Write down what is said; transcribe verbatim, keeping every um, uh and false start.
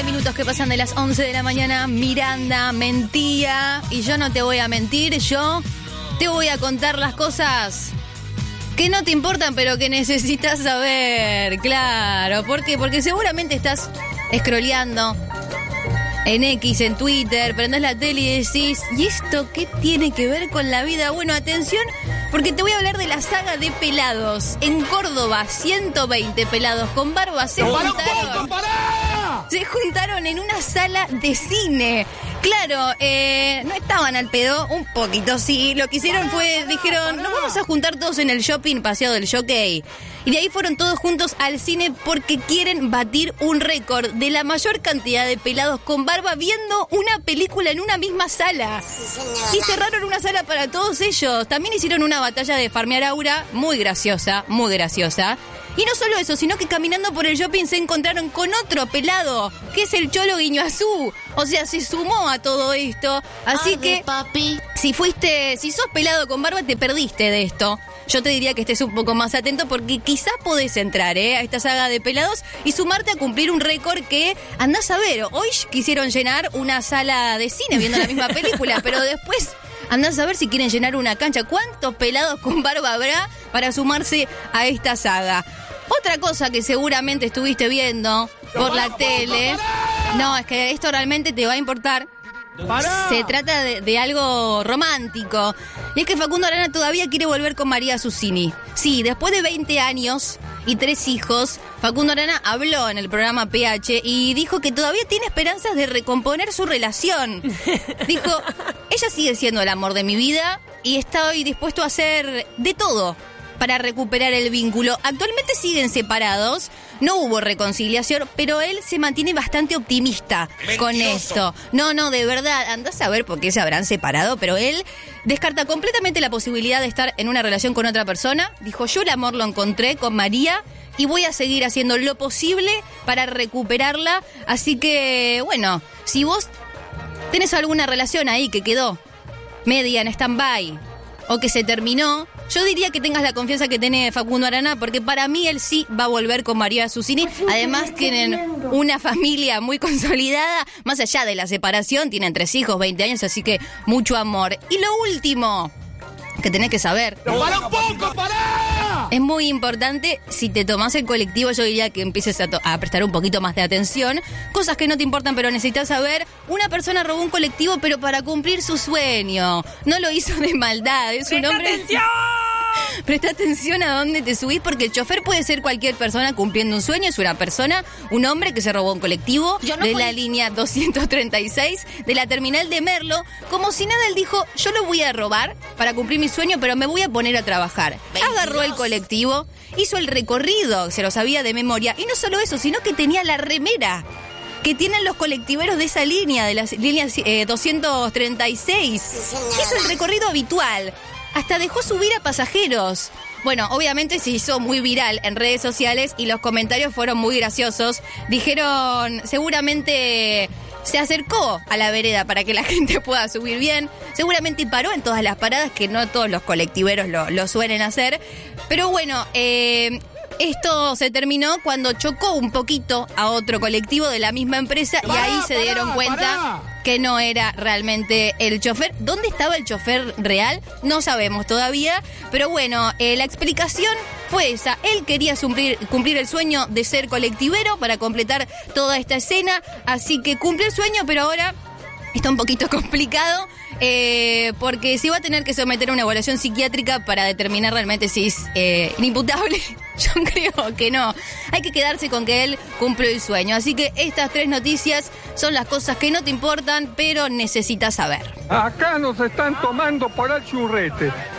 de minutos que pasan de las once de la mañana. Miranda mentía y yo no te voy a mentir. Yo te voy a contar las cosas que no te importan, pero que necesitas saber. Claro, ¿por qué? Porque seguramente estás scrolleando en X, en Twitter, prendés la tele y decís, ¿y esto qué tiene que ver con la vida? Bueno, atención, porque te voy a hablar de la saga de Pelados. En Córdoba, ciento veinte pelados con barba se juntaron. Se juntaron en una sala de cine. Claro, eh, no estaban al pedo, un poquito sí. Lo que hicieron fue, dijeron, nos vamos a juntar todos en el shopping Paseo del Jockey. Y de ahí fueron todos juntos al cine porque quieren batir un récord de la mayor cantidad de pelados con barba viendo una película en una misma sala. Y cerraron una sala para todos ellos. También hicieron una batalla de farmear aura muy graciosa, muy graciosa. Y no solo eso, sino que caminando por el shopping se encontraron con otro pelado, que es el Cholo Guiñazú. O sea, se sumó a todo esto. Así que, papi, si fuiste, si sos pelado con barba, te perdiste de esto. Yo te diría que estés un poco más atento porque quizás podés entrar ¿eh? a esta saga de pelados y sumarte a cumplir un récord que, andás a ver, hoy quisieron llenar una sala de cine viendo la misma película, pero después andás a ver si quieren llenar una cancha. ¿Cuántos pelados con barba habrá para sumarse a esta saga? Otra cosa que seguramente estuviste viendo por la tele, no, es que esto realmente te va a importar. ¡Pará! Se trata de, de algo romántico. Y es que Facundo Arana todavía quiere volver con María Susini. Sí, después de veinte años y tres hijos, Facundo Arana habló en el programa P H y dijo que todavía tiene esperanzas de recomponer su relación. Dijo, ella sigue siendo el amor de mi vida y estoy dispuesto a hacer de todo para recuperar el vínculo. Actualmente siguen separados, no hubo reconciliación, pero él se mantiene bastante optimista Mentiroso. con esto. No, no, de verdad, andás a ver por qué se habrán separado, pero él descarta completamente la posibilidad de estar en una relación con otra persona. Dijo, yo el amor lo encontré con María y voy a seguir haciendo lo posible para recuperarla. Así que, bueno, si vos tenés alguna relación ahí que quedó media en stand-by o que se terminó, yo diría que tengas la confianza que tiene Facundo Arana, porque para mí él sí va a volver con María Susini. Además tienen una familia muy consolidada, más allá de la separación, tienen tres hijos, veinte años, así que mucho amor. Y lo último que tenés que saber, ¡para un poco, pará! Es muy importante, si te tomás el colectivo, yo diría que empieces a, to- a prestar un poquito más de atención. Cosas que no te importan, pero necesitas saber. Una persona robó un colectivo, pero para cumplir su sueño. No lo hizo de maldad, es un hombre... ¡Atención! Presta atención a dónde te subís, porque el chofer puede ser cualquier persona cumpliendo un sueño. Es una persona, un hombre que se robó un colectivo no de voy... la línea doscientos treinta y seis de la terminal de Merlo. Como si nada, él dijo, yo lo voy a robar para cumplir mi sueño, pero me voy a poner a trabajar. veintidós Agarró el colectivo, hizo el recorrido, se lo sabía de memoria. Y no solo eso, sino que tenía la remera que tienen los colectiveros de esa línea, de la línea eh, doscientos treinta y seis. Hizo el recorrido habitual. Hasta dejó subir a pasajeros. Bueno, obviamente se hizo muy viral en redes sociales y los comentarios fueron muy graciosos. Dijeron, seguramente se acercó a la vereda para que la gente pueda subir bien. Seguramente paró en todas las paradas, que no todos los colectiveros lo, lo suelen hacer. Pero bueno, eh, esto se terminó cuando chocó un poquito a otro colectivo de la misma empresa y ahí se dieron cuenta que no era realmente el chofer. ¿Dónde estaba el chofer real? No sabemos todavía, pero bueno, eh, la explicación fue esa. Él quería cumplir, cumplir el sueño de ser colectivero para completar toda esta escena, así que cumplió el sueño, pero ahora está un poquito complicado. Eh, porque se va a tener que someter a una evaluación psiquiátrica para determinar realmente si es eh, inimputable. Yo creo que no. Hay que quedarse con que él cumplió el sueño. Así que estas tres noticias son las cosas que no te importan, pero necesitas saber. Acá nos están tomando por el churrete.